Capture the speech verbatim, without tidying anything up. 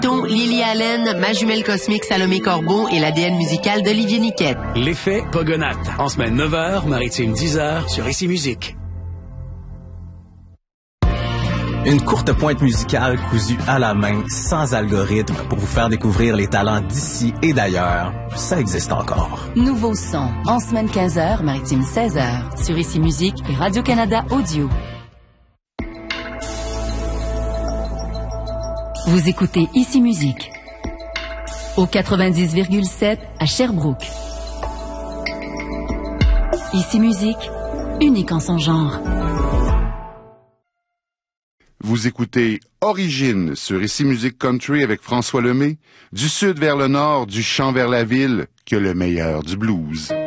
Python, Lily Allen, ma jumelle cosmique Salomé Corbeau et l'A D N musical d'Olivier Niquette. L'effet Pogonatte. En semaine neuf heures, maritime dix heures sur Ici Musique. Une courte pointe musicale cousue à la main, sans algorithme, pour vous faire découvrir les talents d'ici et d'ailleurs. Ça existe encore. Nouveau son, en semaine quinze heures, maritime seize heures, sur Ici Musique et Radio-Canada Audio. Vous écoutez Ici Musique, au quatre-vingt-dix virgule sept à Sherbrooke. Ici Musique, unique en son genre. Vous écoutez Origine sur Ici Musique Country avec François Lemay. Du sud vers le nord, du champ vers la ville, que le meilleur du blues.